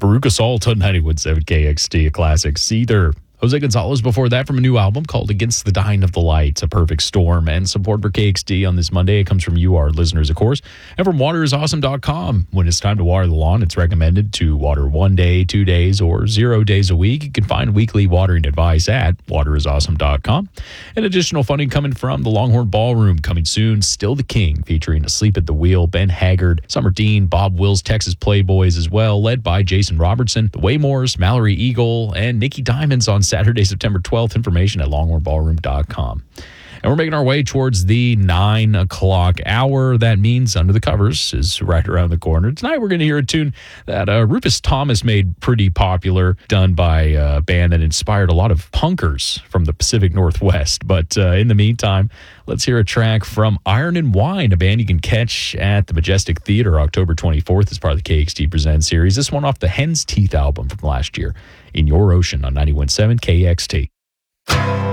Veruca Salt on 91.7 KXT, a classic. Seether. Jose Gonzalez before that from a new album called Against the Dying of the Light, A Perfect Storm. And support for KXT on this Monday, it comes from you, our listeners, of course, and from waterisawesome.com. When it's time to water the lawn, it's recommended to water 1 day, 2 days, or 0 days a week. You can find weekly watering advice at waterisawesome.com. And additional funding coming from the Longhorn Ballroom, coming soon, Still the King, featuring Asleep at the Wheel, Ben Haggard, Summer Dean, Bob Wills, Texas Playboys as well, led by Jason Robertson, the Waymores, Mallory Eagle, and Nikki Diamonds on Saturday, September 12th. Information at longhornballroom.com. And we're making our way towards the 9 o'clock hour. That means Under the Covers is right around the corner. Tonight we're going to hear a tune that Rufus Thomas made pretty popular, done by a band that inspired a lot of punkers from the Pacific Northwest. But in the meantime, let's hear a track from Iron and Wine, a band you can catch at the Majestic Theater October 24th as part of the KXT Presents series. This one off the Hen's Teeth album from last year, In Your Ocean on 91.7 KXT.